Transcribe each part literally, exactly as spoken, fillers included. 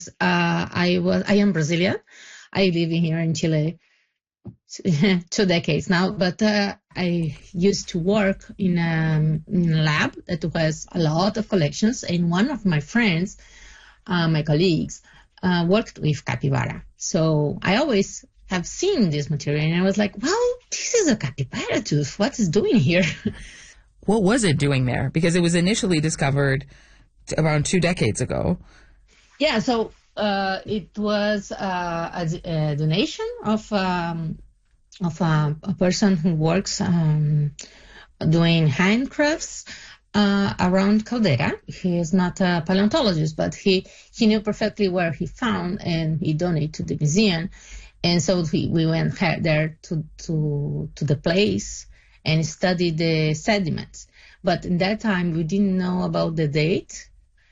Uh, I was I am Brazilian. I live here in Chile two decades now, but uh, I used to work in a, in a lab that has a lot of collections, and one of my friends, uh, my colleagues, uh, worked with capybara. So I always have seen this material, and I was like, well, this is a capybara tooth. What is doing here? What was it doing there? Because it was initially discovered t- around two decades ago. Yeah, so uh, it was uh, a, a donation of um, of a, a person who works um, doing handcrafts uh, around Caldera. He is not a paleontologist, but he, he knew perfectly where he found, and he donated to the museum. And so we, we went there to, to, to the place and studied the sediments. But in that time, we didn't know about the date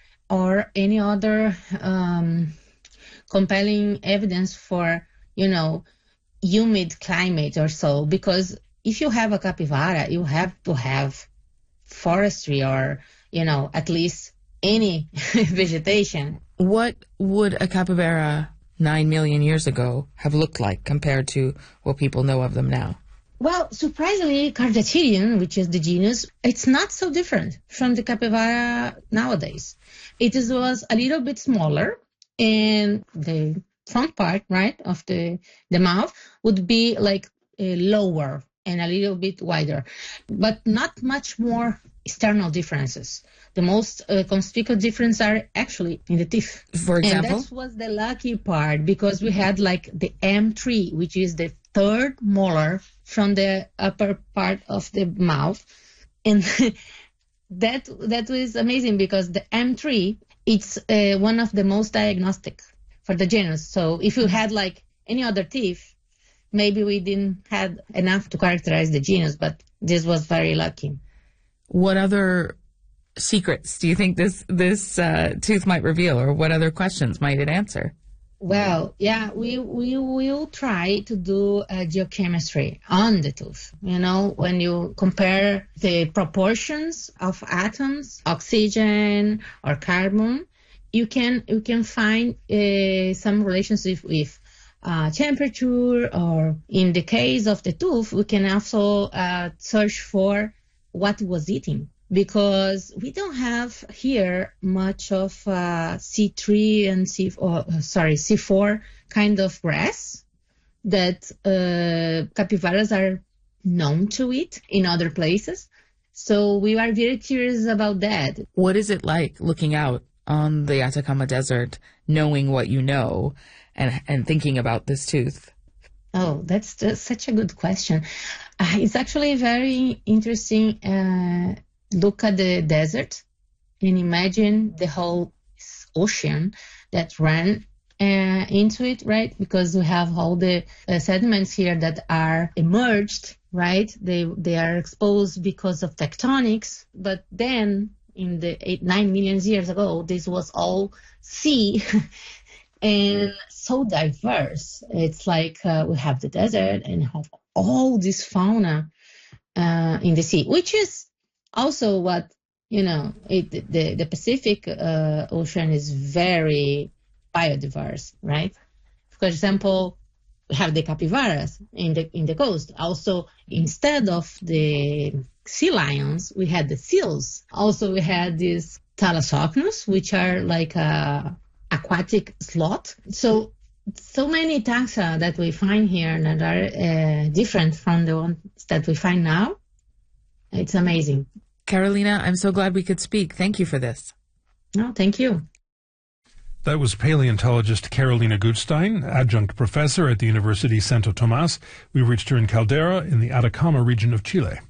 or any other um, compelling evidence for, you know, humid climate or so. Because if you have a capybara, you have to have forestry or, you know, at least any vegetation. What would a capybara nine million years ago have looked like compared to what people know of them now? Well, surprisingly, Cardiachidium, which is the genus, it's not so different from the capybara nowadays. It is, was a little bit smaller, and the front part, right, of the, the mouth would be like uh, lower and a little bit wider, but not much more external differences. The most uh, conspicuous difference are actually in the teeth. For example? And that was the lucky part, because we had like the M three, which is the third molar from the upper part of the mouth. And that that was amazing, because the M three, it's uh, one of the most diagnostic for the genus. So if you had like any other teeth, maybe we didn't have enough to characterize the genus, but this was very lucky. What other secrets do you think this this uh, tooth might reveal, or what other questions might it answer? Well, yeah, we we will try to do a geochemistry on the tooth. You know, when you compare the proportions of atoms, oxygen or carbon, you can you can find uh, some relationship with uh, temperature, or in the case of the tooth, we can also uh, search for what it was eating. Because we don't have here much of uh, C three and C, oh, sorry, C four kind of grass that uh, capybaras are known to eat in other places. So we are very curious about that. What is it like looking out on the Atacama Desert, knowing what you know, and and thinking about this tooth? Oh, that's, that's such a good question. Uh, it's actually very interesting. Uh, Look at the desert and imagine the whole ocean that ran uh, into it, right? Because we have all the uh, sediments here that are emerged, right? They they are exposed because of tectonics. But then in the eight, nine million years ago, this was all sea and so diverse. It's like uh, we have the desert and have all this fauna uh, in the sea, which is also what, you know, it, the, the Pacific uh, Ocean is very biodiverse, right? For example, we have the capybaras in the in the coast. Also, instead of the sea lions, we had the seals. Also, we had these Thalassocnus, which are like a aquatic sloth. So, so many taxa that we find here that are uh, different from the ones that we find now. It's amazing. Carolina, I'm so glad we could speak. Thank you for this. No, thank you. That was paleontologist Carolina Gutstein, adjunct professor at the University Santo Tomas. We reached her in Caldera in the Atacama region of Chile.